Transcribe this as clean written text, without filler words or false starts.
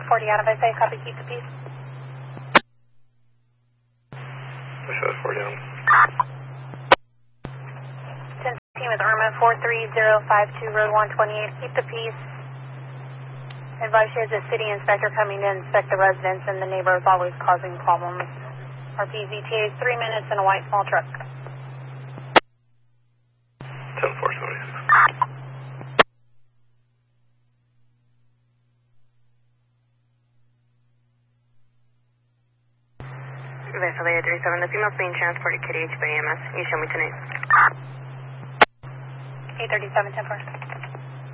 40 out of SA, copy, keep the peace. Push that 40 on. 10 with Irma, 43052, road 128, keep the peace. Advice here is a city inspector coming to inspect the residents and the neighbor is always causing problems. RPZTA is 3 minutes in a white small truck. 10-4-76. Vesalea 37, the female's being transported KDH by EMS. You show me tonight. 837, 10-4.